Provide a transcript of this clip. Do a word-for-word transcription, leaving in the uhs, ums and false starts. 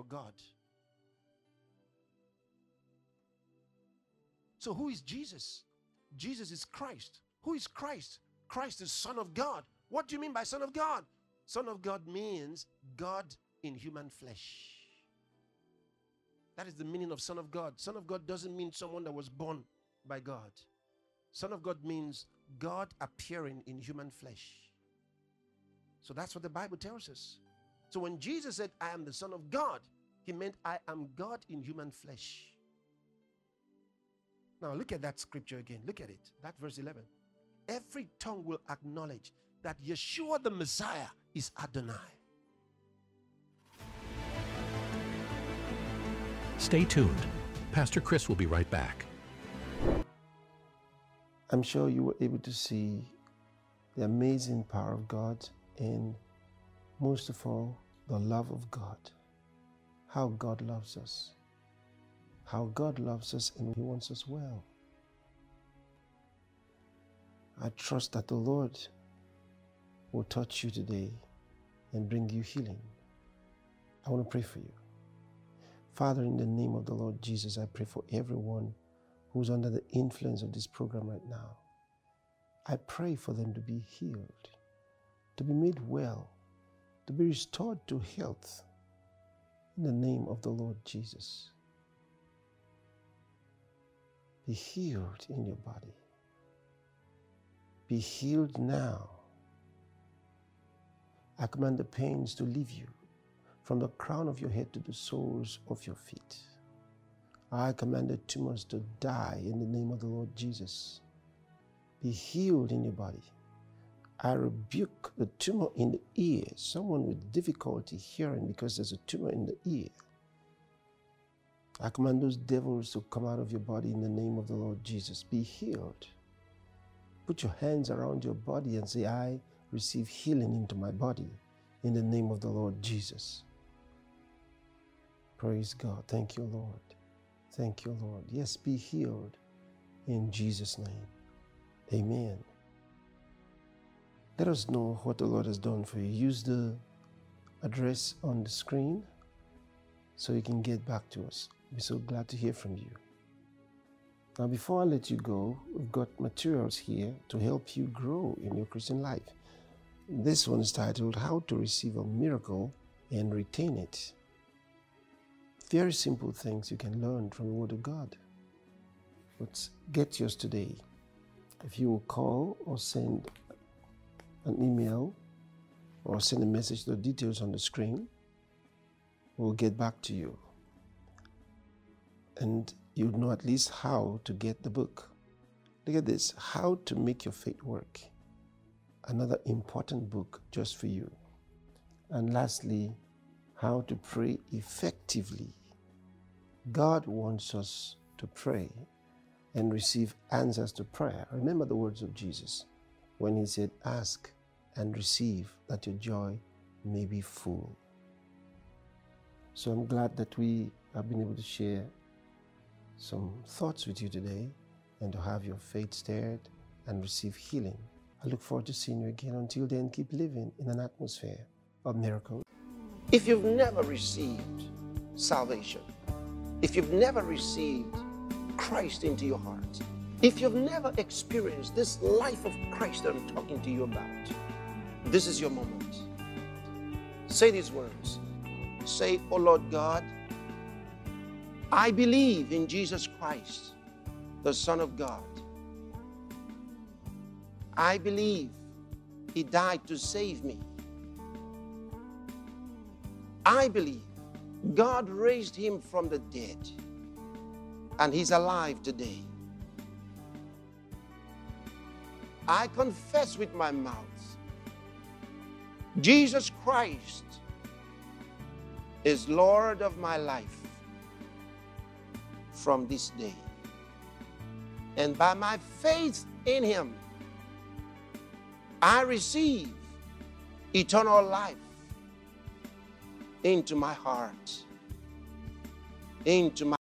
God. So who is Jesus? Jesus is Christ. Who is Christ? Christ is Son of God. What do you mean by Son of God? Son of God means God in human flesh. That is the meaning of Son of God. Son of God doesn't mean someone that was born by God. Son of God means God appearing in human flesh. So that's what the Bible tells us. So when Jesus said, I am the Son of God, he meant I am God in human flesh. Now look at that scripture again. Look at it. That verse eleven. Every tongue will acknowledge that Yeshua the Messiah is Adonai. Stay tuned. Pastor Chris will be right back. I'm sure you were able to see the amazing power of God and most of all, the love of God. How God loves us. How God loves us and he wants us well. I trust that the Lord will touch you today and bring you healing. I want to pray for you. Father, in the name of the Lord Jesus, I pray for everyone who's under the influence of this program right now. I pray for them to be healed, to be made well, to be restored to health in the name of the Lord Jesus. Be healed in your body. Be healed now. I command the pains to leave you from the crown of your head to the soles of your feet. I command the tumors to die in the name of the Lord Jesus. Be healed in your body. I rebuke the tumor in the ear. Someone with difficulty hearing because there's a tumor in the ear. I command those devils to come out of your body in the name of the Lord Jesus. Be healed. Put your hands around your body and say, I receive healing into my body in the name of the Lord Jesus. Praise God. Thank you, Lord. Thank you, Lord. Yes, be healed in Jesus' name. Amen. Let us know what the Lord has done for you. Use the address on the screen so you can get back to us. We're so glad to hear from you. Now, before I let you go, we've got materials here to help you grow in your Christian life. This one is titled, How to Receive a Miracle and Retain It. Very simple things you can learn from the Word of God. Let's get yours today. If you will call or send an email or send a message, the details on the screen, we'll get back to you. And you'll know at least how to get the book. Look at this, How to Make Your Faith Work. Another important book just for you. And lastly, How to Pray Effectively. God wants us to pray and receive answers to prayer. Remember the words of Jesus when he said, ask and receive that your joy may be full. So I'm glad that we have been able to share some thoughts with you today and to have your faith stirred and receive healing. I look forward to seeing you again. Until then, keep living in an atmosphere of miracles. If you've never received salvation, if you've never received Christ into your heart, if you've never experienced this life of Christ that I'm talking to you about, this is your moment. Say these words. Say, oh Lord God, I believe in Jesus Christ, the Son of God. I believe he died to save me. I believe God raised him from the dead and he's alive today. I confess with my mouth, Jesus Christ is Lord of my life from this day. And by my faith in him, I receive eternal life into my heart, into my